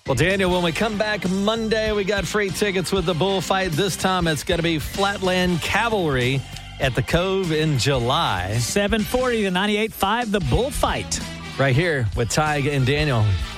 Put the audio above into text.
Well, Daniel, when we come back Monday, we got free tickets with the bullfight. This time it's going to be Flatland Cavalry at the Cove in July. 740 to 98.5, the bullfight. Right here with Tig and Daniel